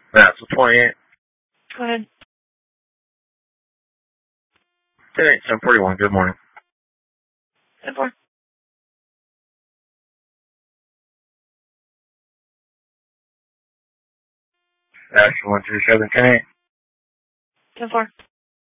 That's 28. Go ahead. 1041. Good morning. 10-4. Action 127. 10-8. 10-4.